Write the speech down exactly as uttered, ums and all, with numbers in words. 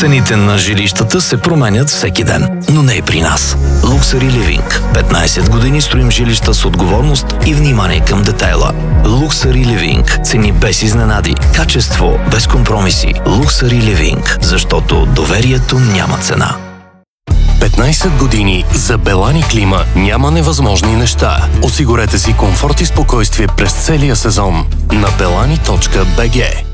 Цените на жилищата се променят всеки ден, но не и при нас. Luxury Living. петнайсет години строим жилища с отговорност и внимание към детайла. Luxury Living. Цени без изненади. Качество без компромиси. Luxury Living. Защото доверието няма цена. петнайсет години за Белани Клима няма невъзможни неща. Осигурете си комфорт и спокойствие през целия сезон на белани точка би джи.